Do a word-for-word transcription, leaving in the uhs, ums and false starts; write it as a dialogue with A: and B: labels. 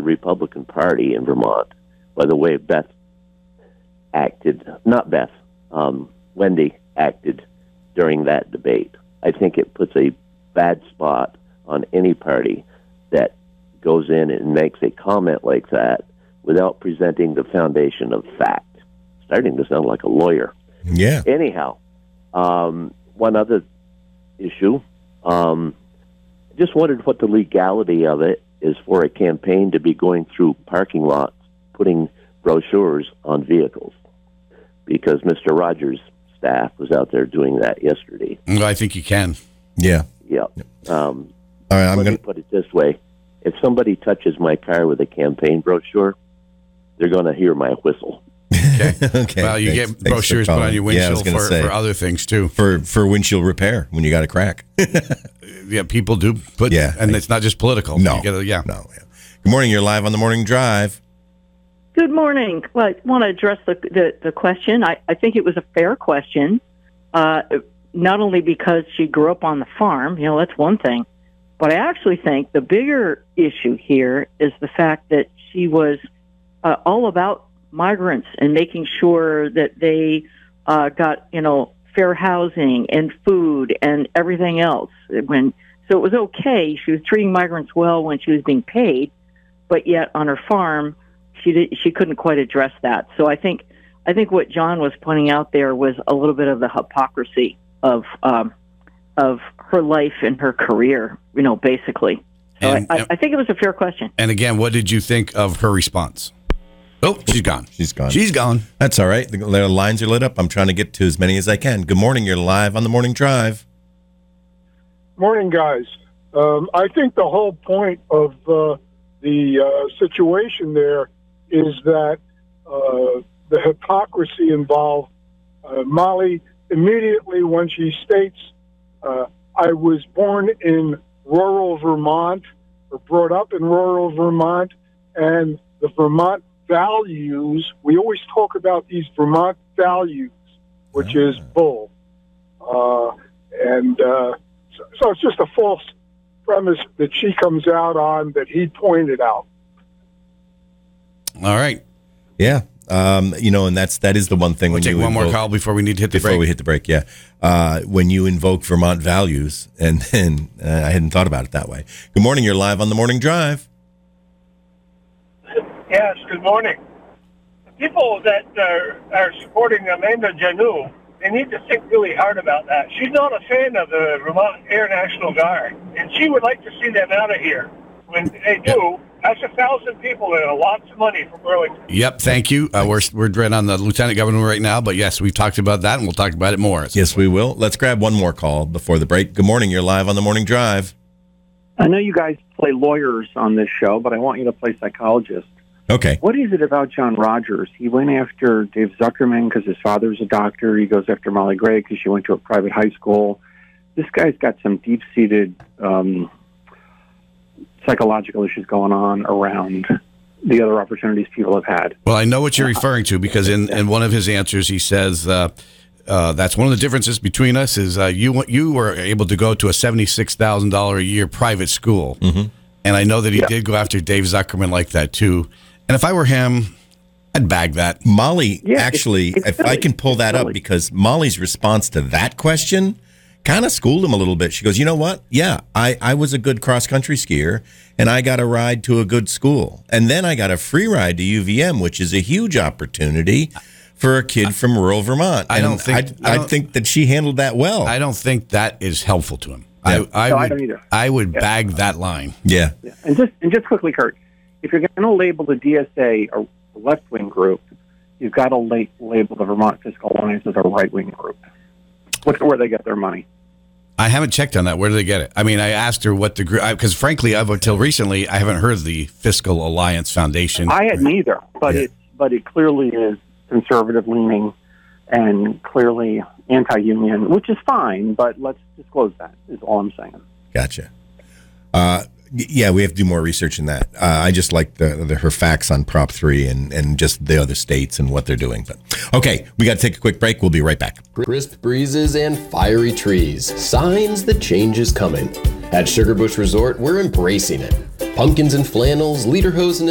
A: the Republican Party in Vermont by the way Beth acted, not Beth, um, Wendy acted during that debate. I think it puts a bad spot on any party that goes in and makes a comment like that without presenting the foundation of fact. Starting to sound like a lawyer.
B: Yeah.
A: Anyhow, um, one other issue. Um, just wondered what the legality of it is for a campaign to be going through parking lots, putting brochures on vehicles, because Mister Rogers' staff was out there doing that yesterday.
C: Well, I think you can.
B: Yeah.
A: Yeah. Um,
B: All right, I'm
A: let
B: going
A: me put it this way. If somebody touches my car with a campaign brochure, they're going to hear my whistle.
C: Okay.
B: Okay.
C: Well, you
B: Thanks-
C: get brochures put on your
B: Yeah, I was
C: windshield
B: gonna
C: for,
B: say.
C: for other things, too.
B: For for windshield repair when you got a crack.
C: Yeah, people do put,
B: Yeah.
C: and it's not just political.
B: No.
C: You gotta, yeah.
B: No. Yeah. Good morning. You're live on the morning drive.
D: Good morning. Well, I want to address the the, the question. I, I think it was a fair question, uh, not only because she grew up on the farm, you know, that's one thing, but I actually think the bigger issue here is the fact that she was uh, all about migrants and making sure that they uh, got, you know, fair housing and food and everything else. When so it was okay. She was treating migrants well when she was being paid, but yet on her farm, she did, she couldn't quite address that. So I think I think what John was pointing out there was a little bit of the hypocrisy of um, of her life and her career, you know, basically. So
C: And-
D: I, I, I think it was a fair question.
C: And again, what did you think of her response? Oh, she's gone.
B: She's gone.
C: She's gone.
B: That's all right. The the lines are lit up. I'm trying to get to as many as I can. Good morning. You're live on the morning drive.
E: Morning, guys. Um, I think the whole point of uh, the uh, situation there is that uh, the hypocrisy involved. Uh, Molly, immediately when she states, uh, I was born in rural Vermont, or brought up in rural Vermont, and the Vermont values, we always talk about these Vermont values, which is bull. Uh, and uh, so, so it's just a false premise that she comes out on that he pointed out.
C: All right.
B: Yeah. Um, you know, and that's that is the one thing
C: We'll
B: when
C: take
B: you
C: one more
B: invoke-
C: call before we need to hit the
B: before
C: break.
B: we hit the break. Yeah. Uh, when you invoke Vermont values, and then uh, I hadn't thought about it that way. Good morning. You're live on the morning drive.
F: Yes, good morning. The people that are, are supporting Amanda Janu, they need to think really hard about that. She's not a fan of the Vermont Air National Guard, and she would like to see them out of here. When they do, that's a thousand people and lots of money from Burlington.
C: Yep, thank you. Uh, we're we're right on the lieutenant governor right now, but yes, we've talked about that, and we'll talk about it more.
B: Yes, we will. Let's grab one more call before the break. Good morning. You're live on the morning drive.
G: I know you guys play lawyers on this show, but I want you to play psychologist.
B: Okay.
G: What is it about John Rogers? He went after Dave Zuckerman because his father's a doctor. He goes after Molly Gray because she went to a private high school. This guy's got some deep-seated um, psychological issues going on around the other opportunities people have had.
C: Well, I know what you're referring to because in, in one of his answers, he says uh, uh, that's one of the differences between us is uh, you you were able to go to a seventy-six thousand dollars a year private school.
B: Mm-hmm.
C: And I know that he
G: Yeah.
C: did go after Dave Zuckerman like that, too. And if I were him, I'd bag that.
B: Molly,
G: Yeah,
B: actually,
G: it's- it's
B: if I
G: silly.
B: can pull that
G: It's
B: up,
G: silly.
B: because Molly's response to that question kind of schooled him a little bit. She goes, you know what? Yeah, I, I was a good cross-country skier, and I got a ride to a good school. And then I got a free ride to U V M, which is a huge opportunity for a kid from rural Vermont.
C: I don't
B: And
C: think-
B: I'd-
C: I
B: I
C: don't-
B: think that she handled that well.
C: I don't think that is helpful to him.
B: Yeah.
C: I, I,
G: No,
C: would,
G: I don't either.
C: I would
G: Yeah.
C: bag that line.
B: yeah.
G: Yeah. And just and just quickly, Kurt, if you're going to label the D S A a left-wing group, you've got to la- label the Vermont Fiscal Alliance as a right-wing group. Look at where they get their money.
C: I haven't checked on that. Where do they get it? I mean, I asked her what the group, because frankly, I've, until recently, I haven't heard of the Fiscal Alliance Foundation.
G: I hadn't either, but
B: Yeah.
G: it but it clearly is conservative-leaning and clearly anti-union, which is fine. But let's disclose that. Is all I'm saying.
B: Gotcha. Uh, y- yeah, we have to do more research in that. Uh, I just like the, the her facts on Prop three and, and just the other states and what they're doing. But okay, we got to take a quick break. We'll be right back.
H: Crisp breezes and fiery trees, signs that change is coming. At Sugar Bush Resort, we're embracing it. Pumpkins and flannels, lederhosen